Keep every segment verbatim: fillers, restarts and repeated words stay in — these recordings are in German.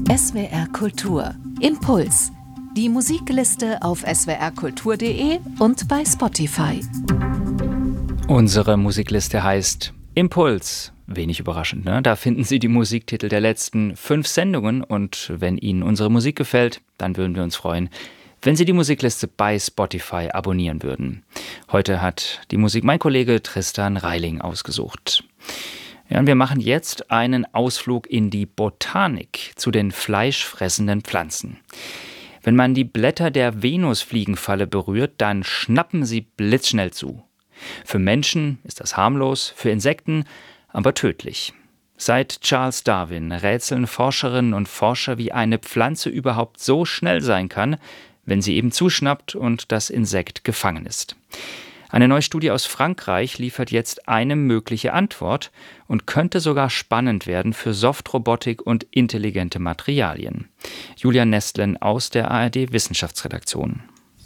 S W R Kultur. Impuls. Die Musikliste auf s w r kultur punkt d e und bei Spotify. Unsere Musikliste heißt Impuls. Wenig überraschend, ne? Da finden Sie die Musiktitel der letzten fünf Sendungen. Und wenn Ihnen unsere Musik gefällt, dann würden wir uns freuen, wenn Sie die Musikliste bei Spotify abonnieren würden. Heute hat die Musik mein Kollege Tristan Reiling ausgesucht. Ja, und wir machen jetzt einen Ausflug in die Botanik zu den fleischfressenden Pflanzen. Wenn man die Blätter der Venusfliegenfalle berührt, dann schnappen sie blitzschnell zu. Für Menschen ist das harmlos, für Insekten aber tödlich. Seit Charles Darwin rätseln Forscherinnen und Forscher, wie eine Pflanze überhaupt so schnell sein kann, wenn sie eben zuschnappt und das Insekt gefangen ist. Eine neue Studie aus Frankreich liefert jetzt eine mögliche Antwort und könnte sogar spannend werden für Softrobotik und intelligente Materialien. Julia Nestlen aus der A R D-Wissenschaftsredaktion.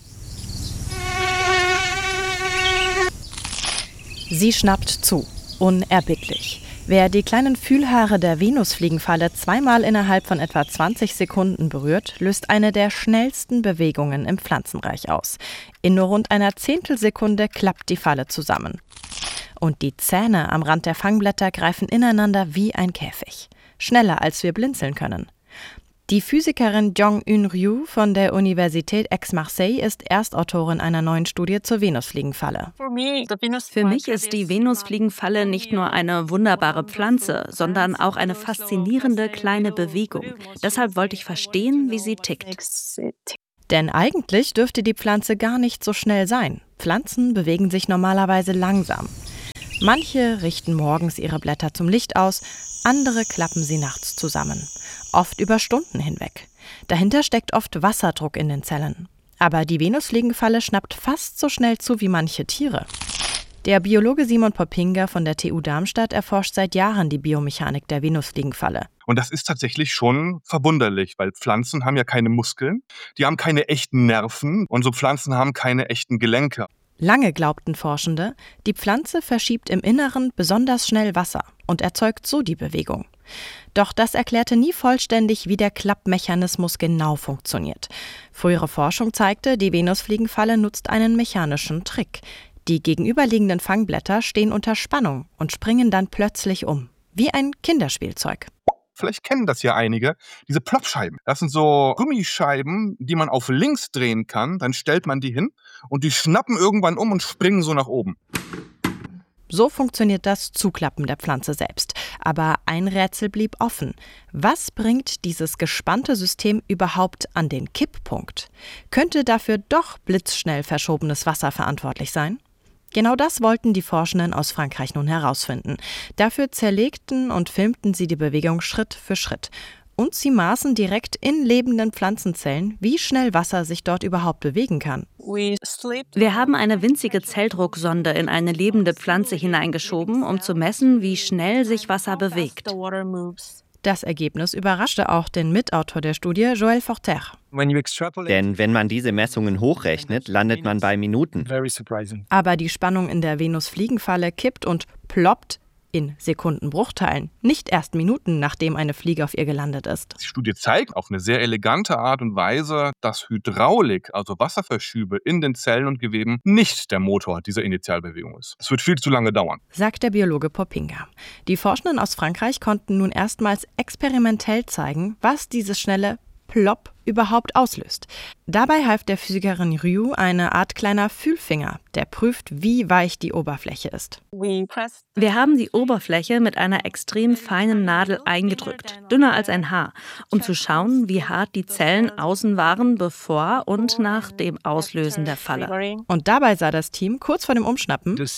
Sie schnappt zu, unerbittlich. Wer die kleinen Fühlhaare der Venusfliegenfalle zweimal innerhalb von etwa zwanzig Sekunden berührt, löst eine der schnellsten Bewegungen im Pflanzenreich aus. In nur rund einer Zehntelsekunde klappt die Falle zusammen. Und die Zähne am Rand der Fangblätter greifen ineinander wie ein Käfig. Schneller, als wir blinzeln können. Die Physikerin Jong-Eun Ryu von der Universität Aix-Marseille ist Erstautorin einer neuen Studie zur Venusfliegenfalle. Für mich ist die Venusfliegenfalle nicht nur eine wunderbare Pflanze, sondern auch eine faszinierende kleine Bewegung. Deshalb wollte ich verstehen, wie sie tickt. Denn eigentlich dürfte die Pflanze gar nicht so schnell sein. Pflanzen bewegen sich normalerweise langsam. Manche richten morgens ihre Blätter zum Licht aus, andere klappen sie nachts zusammen. Oft über Stunden hinweg. Dahinter steckt oft Wasserdruck in den Zellen. Aber die Venusfliegenfalle schnappt fast so schnell zu wie manche Tiere. Der Biologe Simon Poppinga von der T U Darmstadt erforscht seit Jahren die Biomechanik der Venusfliegenfalle. Und das ist tatsächlich schon verwunderlich, weil Pflanzen haben ja keine Muskeln, die haben keine echten Nerven und so Pflanzen haben keine echten Gelenke. Lange glaubten Forschende, die Pflanze verschiebt im Inneren besonders schnell Wasser und erzeugt so die Bewegung. Doch das erklärte nie vollständig, wie der Klappmechanismus genau funktioniert. Frühere Forschung zeigte, die Venusfliegenfalle nutzt einen mechanischen Trick. Die gegenüberliegenden Fangblätter stehen unter Spannung und springen dann plötzlich um, wie ein Kinderspielzeug. Vielleicht kennen das ja einige, diese Ploppscheiben. Das sind so Gummischeiben, die man auf links drehen kann. Dann stellt man die hin und die schnappen irgendwann um und springen so nach oben. So funktioniert das Zuklappen der Pflanze selbst. Aber ein Rätsel blieb offen. Was bringt dieses gespannte System überhaupt an den Kipppunkt? Könnte dafür doch blitzschnell verschobenes Wasser verantwortlich sein? Genau das wollten die Forschenden aus Frankreich nun herausfinden. Dafür zerlegten und filmten sie die Bewegung Schritt für Schritt. Und sie maßen direkt in lebenden Pflanzenzellen, wie schnell Wasser sich dort überhaupt bewegen kann. Wir haben eine winzige Zelldrucksonde in eine lebende Pflanze hineingeschoben, um zu messen, wie schnell sich Wasser bewegt. Das Ergebnis überraschte auch den Mitautor der Studie, Joël Forter. Denn wenn man diese Messungen hochrechnet, landet man bei Minuten. Aber die Spannung in der Venusfliegenfalle kippt und ploppt in Sekundenbruchteilen, nicht erst Minuten, nachdem eine Fliege auf ihr gelandet ist. Die Studie zeigt auf eine sehr elegante Art und Weise, dass Hydraulik, also Wasserverschübe in den Zellen und Geweben, nicht der Motor dieser Initialbewegung ist. Es wird viel zu lange dauern, sagt der Biologe Poppinga. Die Forschenden aus Frankreich konnten nun erstmals experimentell zeigen, was dieses schnelle Plopp überhaupt auslöst. Dabei half der Physikerin Ryu eine Art kleiner Fühlfinger, der prüft, wie weich die Oberfläche ist. Wir haben die Oberfläche mit einer extrem feinen Nadel eingedrückt, dünner als ein Haar, um zu schauen, wie hart die Zellen außen waren, bevor und nach dem Auslösen der Falle. Und dabei sah das Team kurz vor dem Umschnappen, Die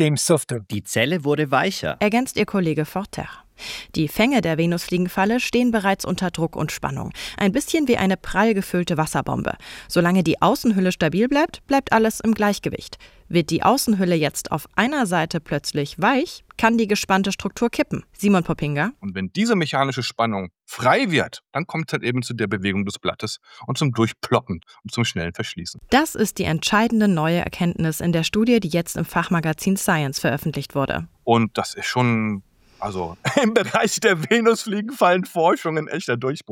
Zelle wurde weicher. ergänzt ihr Kollege Forter. Die Fänge der Venusfliegenfalle stehen bereits unter Druck und Spannung. Ein bisschen wie eine prall gefüllte Wasserbombe. Solange die Außenhülle stabil bleibt, bleibt alles im Gleichgewicht. Wird die Außenhülle jetzt auf einer Seite plötzlich weich, kann die gespannte Struktur kippen. Simon Poppinga. Und wenn diese mechanische Spannung frei wird, dann kommt es halt eben zu der Bewegung des Blattes und zum Durchploppen und zum schnellen Verschließen. Das ist die entscheidende neue Erkenntnis in der Studie, die jetzt im Fachmagazin Science veröffentlicht wurde. Und das ist schon, also im Bereich der Venusfliegenfallenforschung ein echter Durchbruch.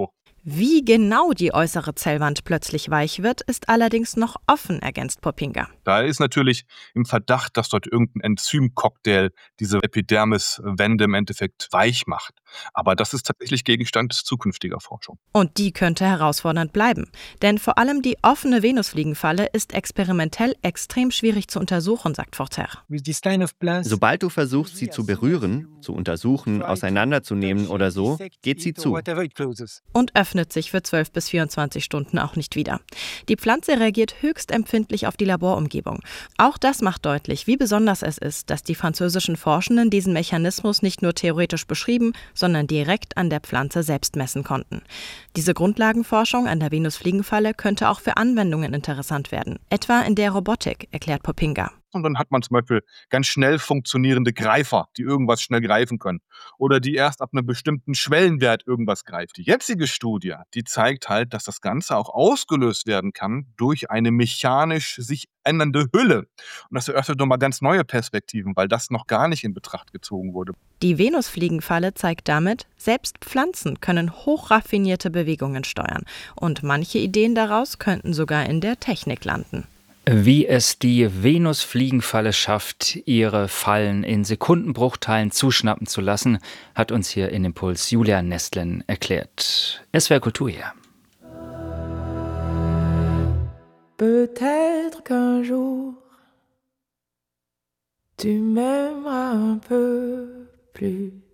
Wie genau die äußere Zellwand plötzlich weich wird, ist allerdings noch offen, ergänzt Poppinga. Da ist natürlich im Verdacht, dass dort irgendein Enzymcocktail diese Epidermiswände im Endeffekt weich macht. Aber das ist tatsächlich Gegenstand zukünftiger Forschung. Und die könnte herausfordernd bleiben. Denn vor allem die offene Venusfliegenfalle ist experimentell extrem schwierig zu untersuchen, sagt Forter. Sobald du versuchst, sie zu berühren, zu untersuchen, auseinanderzunehmen oder so, geht sie zu. Und öffnet sich für zwölf bis vierundzwanzig Stunden auch nicht wieder. Die Pflanze reagiert höchst empfindlich auf die Laborumgebung. Auch das macht deutlich, wie besonders es ist, dass die französischen Forschenden diesen Mechanismus nicht nur theoretisch beschrieben, sondern direkt an der Pflanze selbst messen konnten. Diese Grundlagenforschung an der Venusfliegenfalle könnte auch für Anwendungen interessant werden, etwa in der Robotik, erklärt Poppinga. Und dann hat man zum Beispiel ganz schnell funktionierende Greifer, die irgendwas schnell greifen können. Oder die erst ab einem bestimmten Schwellenwert irgendwas greift. Die jetzige Studie, die zeigt halt, dass das Ganze auch ausgelöst werden kann durch eine mechanisch sich ändernde Hülle. Und das eröffnet nochmal ganz neue Perspektiven, weil das noch gar nicht in Betracht gezogen wurde. Die Venusfliegenfalle zeigt damit, selbst Pflanzen können hochraffinierte Bewegungen steuern. Und manche Ideen daraus könnten sogar in der Technik landen. Wie es die Venusfliegenfalle schafft, ihre Fallen in Sekundenbruchteilen zuschnappen zu lassen, hat uns hier in Impuls Julia Nestlen erklärt. S W R Kultur hier. Peut-être qu'un jour tu m'aimeras un peu plus.